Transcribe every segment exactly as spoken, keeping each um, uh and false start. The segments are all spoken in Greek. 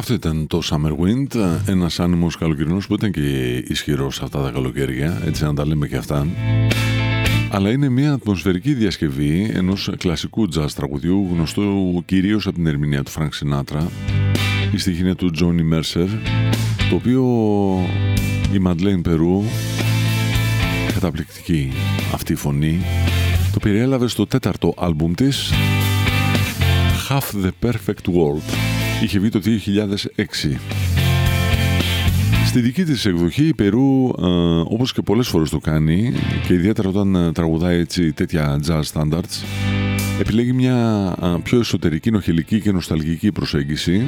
Αυτό ήταν το Summer Wind, ένας άνεμος καλοκαιρινός που ήταν και ισχυρός αυτά τα καλοκαίρια, έτσι να τα λέμε και αυτά. Αλλά είναι μια ατμοσφαιρική διασκευή ενός κλασικού jazz τραγουδιού, γνωστού κυρίως από την ερμηνεία του Frank Sinatra. Η στίχη είναι του Johnny Mercer, το οποίο η Madeleine Peru, καταπληκτική αυτή η φωνή, το περιέλαβε στο τέταρτο άλμπουμ της, Half the Perfect World. Είχε βγει το δύο χιλιάδες έξι. Στη δική της εκδοχή η Περού, ε, όπως και πολλές φορές το κάνει, και ιδιαίτερα όταν ε, τραγουδάει έτσι τέτοια jazz standards, επιλέγει μια ε, πιο εσωτερική, νοχελική και νοσταλγική προσέγγιση.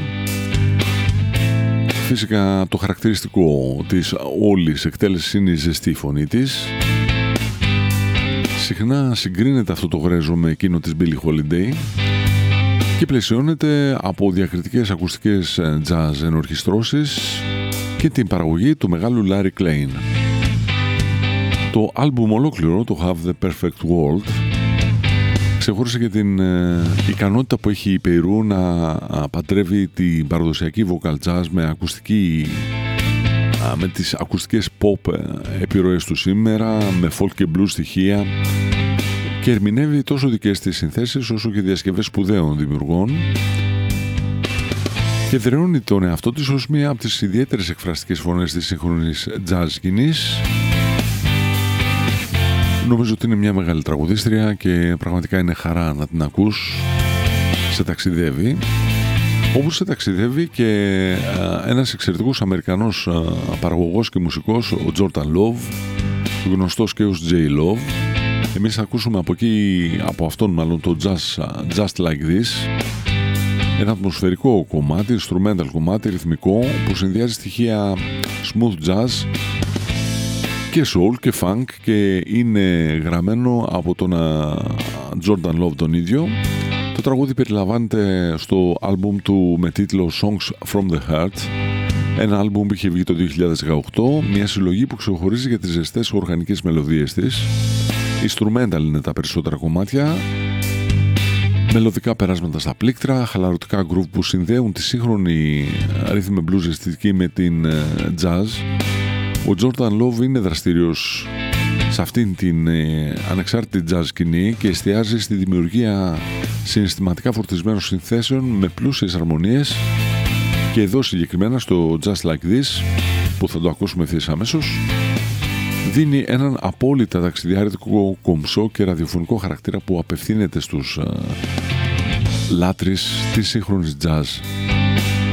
Φυσικά το χαρακτηριστικό της όλης εκτέλεσης είναι η ζεστή φωνή της. Συχνά συγκρίνεται αυτό το γρέζο με εκείνο της Billie Holiday και πλαισιώνεται από διακριτικές ακουστικές jazz ενορχιστρώσεις και την παραγωγή του μεγάλου Larry Klein. Το άλμπουμ ολόκληρο, το Have the Perfect World, ξεχώρισε και την ε, ικανότητα που έχει η Περού να α, παντρεύει την παραδοσιακή vocal jazz με, ακουστική, α, με τις ακουστικές pop ε, επιρροές του σήμερα, με folk και blues στοιχεία, και ερμηνεύει τόσο δικές της συνθέσεις όσο και διασκευές σπουδαίων δημιουργών και δρεώνει τον εαυτό της ως μία από τις ιδιαίτερες εκφραστικές φωνές της σύγχρονης jazz σκηνής. Νομίζω ότι είναι μια μεγάλη τραγουδίστρια και πραγματικά είναι χαρά να την ακούς. Σε ταξιδεύει, όπως σε ταξιδεύει και α, ένας εξαιρετικός Αμερικανός α, παραγωγός και μουσικός, ο Jordan Love, γνωστός και ως J Love. Εμείς θα ακούσουμε από εκεί, από αυτόν μάλλον, το Just, Just Like This, ένα ατμοσφαιρικό κομμάτι, instrumental κομμάτι, ρυθμικό, που συνδυάζει στοιχεία smooth jazz και soul και funk και είναι γραμμένο από τον Jordan Love τον ίδιο. Το τραγούδι περιλαμβάνεται στο άλμπουμ του με τίτλο Songs from the Heart, ένα άλμπουμ που είχε βγει το δύο χιλιάδες δεκαοκτώ, μια συλλογή που ξεχωρίζει για τις ζεστές οργανικές μελωδίες της. Instrumental είναι τα περισσότερα κομμάτια, μελωδικά περάσματα στα πλήκτρα, χαλαρωτικά groove που συνδέουν τη σύγχρονη rhythm and blues αισθητική με την jazz. Ο Jordan Love είναι δραστήριος σε αυτήν την ε, ανεξάρτητη jazz σκηνή και εστιάζει στη δημιουργία συναισθηματικά φορτισμένων συνθέσεων με πλούσιες αρμονίες, και εδώ συγκεκριμένα στο Just Like This, που θα το ακούσουμε ευθύς αμέσως, δίνει έναν απόλυτα ταξιδιάρικο, κομψό και ραδιοφωνικό χαρακτήρα που απευθύνεται στους ε, λάτρεις της σύγχρονης jazz.